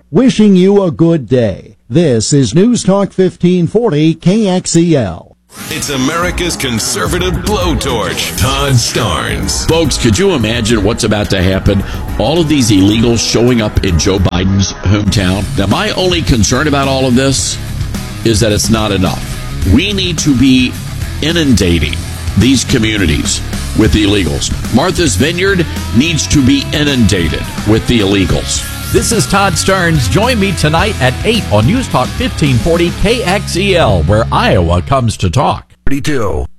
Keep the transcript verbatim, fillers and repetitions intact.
wishing you a good day. This is News Talk fifteen forty K X E L. It's America's conservative blowtorch, Todd Starnes. Folks, could you imagine what's about to happen? All of these illegals showing up in Joe Biden's hometown. Now, my only concern about all of this is that it's not enough. We need to be inundating these communities with the illegals. Martha's Vineyard needs to be inundated with the illegals. This is Todd Starnes. Join me tonight at eight on News Talk fifteen forty K X E L, where Iowa comes to talk. thirty-two